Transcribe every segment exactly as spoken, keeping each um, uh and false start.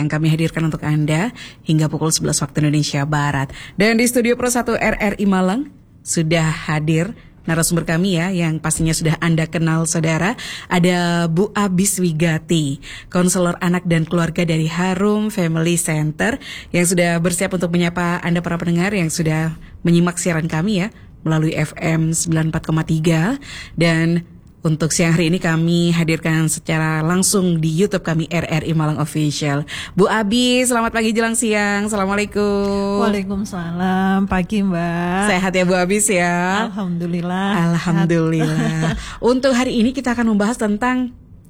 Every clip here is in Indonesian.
yang kami hadirkan untuk Anda hingga pukul sebelas waktu Indonesia Barat. Dan di studio Pro satu R R I Malang sudah hadir narasumber kami ya, yang pastinya sudah Anda kenal saudara. Ada Bu Abis Wigati, konselor anak dan keluarga dari Harum Family Center, yang sudah bersiap untuk menyapa Anda para pendengar yang sudah menyimak siaran kami ya melalui F M sembilan puluh empat koma tiga. Dan untuk siang hari ini kami hadirkan secara langsung di YouTube kami R R I Malang Official. Bu Abi, selamat pagi jelang siang. Assalamualaikum. Waalaikumsalam. Pagi Mbak. Sehat ya Bu Abis ya? Alhamdulillah. Alhamdulillah. Untuk hari ini kita akan membahas tentang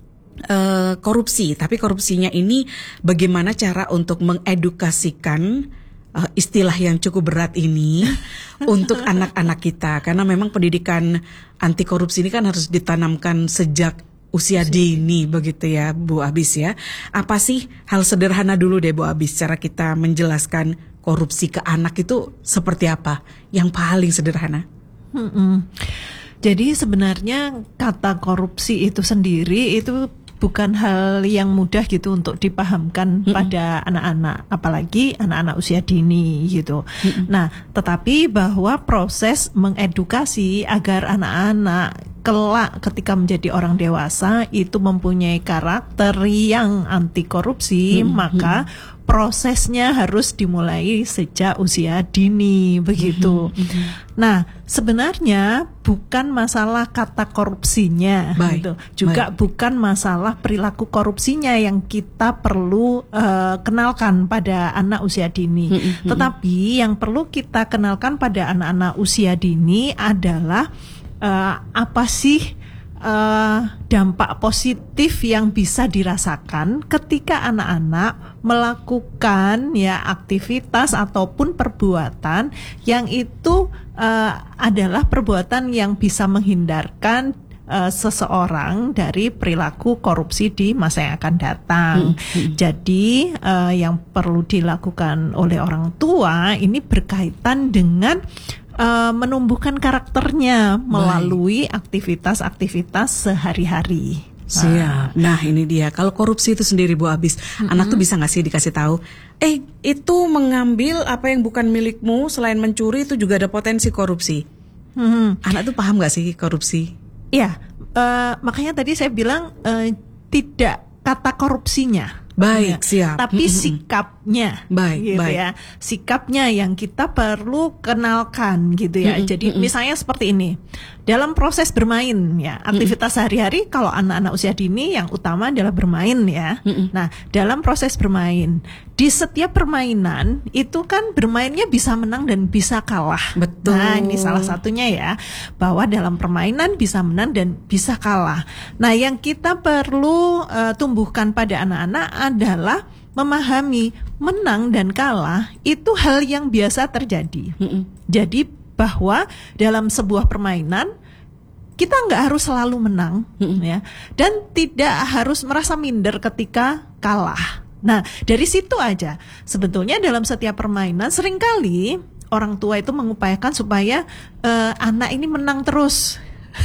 uh, korupsi. Tapi korupsinya ini bagaimana cara untuk mengedukasikan Uh, istilah yang cukup berat ini untuk anak-anak kita, karena memang pendidikan anti korupsi ini kan harus ditanamkan sejak usia dini begitu ya Bu Abis ya. Apa sih hal sederhana dulu deh Bu Abis, cara kita menjelaskan korupsi ke anak itu seperti apa yang paling sederhana? Hmm-mm. Jadi sebenarnya kata korupsi itu sendiri itu bukan hal yang mudah gitu untuk dipahamkan mm-hmm. pada anak-anak, apalagi anak-anak usia dini gitu. Mm-hmm. Nah, tetapi bahwa proses mengedukasi agar anak-anak kelak ketika menjadi orang dewasa itu mempunyai karakter yang anti korupsi, mm-hmm. maka prosesnya harus dimulai sejak usia dini begitu. Mm-hmm. Nah, sebenarnya bukan masalah kata korupsinya, gitu. Juga Baik. bukan masalah perilaku korupsinya yang kita perlu uh, kenalkan pada anak usia dini. Mm-hmm. Tetapi yang perlu kita kenalkan pada anak-anak usia dini adalah uh, apa sih Uh, dampak positif yang bisa dirasakan ketika anak-anak melakukan ya aktivitas ataupun perbuatan yang itu uh, adalah perbuatan yang bisa menghindarkan uh, seseorang dari perilaku korupsi di masa yang akan datang. Hmm. Jadi uh, yang perlu dilakukan oleh orang tua ini berkaitan dengan Uh, menumbuhkan karakternya melalui Baik. aktivitas-aktivitas sehari-hari. Siap. Nah ini dia, kalau korupsi itu sendiri Bu Abis, mm-hmm. anak tuh bisa nggak sih dikasih tahu, eh itu mengambil apa yang bukan milikmu, selain mencuri itu juga ada potensi korupsi. Mm-hmm. Anak tuh paham nggak sih korupsi? Iya, uh, makanya tadi saya bilang uh, tidak kata korupsinya. Baik, ya, siap. Tapi mm-hmm. sikapnya, baik, gitu baik. ya. Sikapnya yang kita perlu kenalkan, gitu ya. Mm-hmm. Jadi mm-hmm. misalnya seperti ini, dalam proses bermain, ya, aktivitas mm-hmm. sehari-hari kalau anak-anak usia dini yang utama adalah bermain, ya. Mm-hmm. Nah, dalam proses bermain, di setiap permainan itu kan bermainnya bisa menang dan bisa kalah. Betul. Nah, ini salah satunya ya, bahwa dalam permainan bisa menang dan bisa kalah. Nah, yang kita perlu uh, tumbuhkan pada anak-anak adalah memahami menang dan kalah itu hal yang biasa terjadi. Mm-mm. Jadi bahwa dalam sebuah permainan kita nggak harus selalu menang, mm-mm. ya, dan tidak harus merasa minder ketika kalah. Nah, dari situ aja sebetulnya dalam setiap permainan seringkali orang tua itu mengupayakan supaya uh, anak ini menang terus.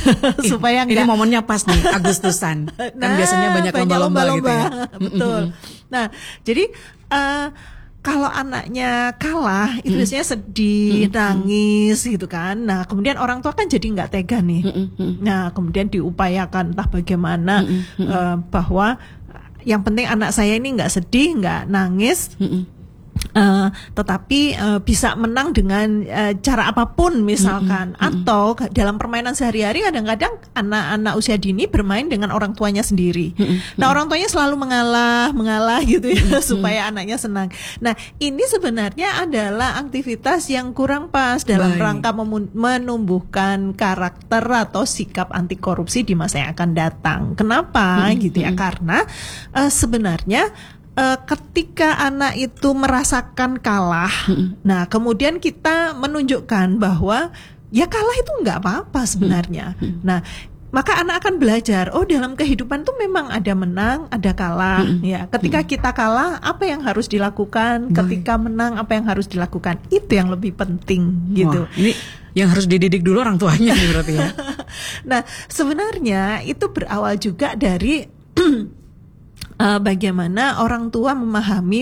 supaya ini enggak. Momennya pas nih Agustusan. Nah, kan biasanya banyak lomba-lomba gitu ya. Betul. Nah, jadi uh, kalau anaknya kalah itu biasanya sedih, nangis gitu kan. Nah, kemudian orang tua kan jadi nggak tega nih. Nah, kemudian diupayakan entah bagaimana uh, bahwa yang penting anak saya ini nggak sedih, nggak nangis. Uh, tetapi uh, bisa menang dengan uh, cara apapun misalkan, mm-hmm. atau dalam permainan sehari-hari kadang-kadang anak-anak usia dini bermain dengan orang tuanya sendiri. Mm-hmm. Nah, orang tuanya selalu mengalah, mengalah gitu ya, mm-hmm. supaya anaknya senang. Nah, ini sebenarnya adalah aktivitas yang kurang pas dalam Baik. rangka mem- menumbuhkan karakter atau sikap anti korupsi di masa yang akan datang. Kenapa? Mm-hmm. Gitu ya? Karena uh, sebenarnya Uh, ketika anak itu merasakan kalah, mm-hmm. nah kemudian kita menunjukkan bahwa ya kalah itu nggak apa-apa sebenarnya. Mm-hmm. Nah, maka anak akan belajar, oh dalam kehidupan tuh memang ada menang, ada kalah. Mm-hmm. Ya, ketika mm-hmm. kita kalah, apa yang harus dilakukan? Baik. Ketika menang, apa yang harus dilakukan? Itu yang lebih penting, gitu. Wah, ini yang harus dididik dulu orang tuanya nih berarti ya. Nah, sebenarnya itu berawal juga dari Uh, bagaimana orang tua memahami